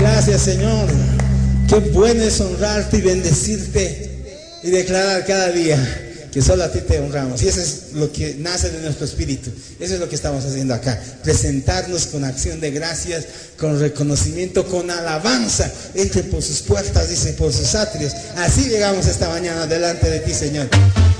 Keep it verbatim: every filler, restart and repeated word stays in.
Gracias, Señor. Qué bueno es honrarte y bendecirte y declarar cada día que solo a ti te honramos. Y eso es lo que nace de nuestro espíritu. Eso es lo que estamos haciendo acá. Presentarnos con acción de gracias, con reconocimiento, con alabanza. Entre por sus puertas, dice, por sus atrios. Así llegamos esta mañana delante de ti, Señor.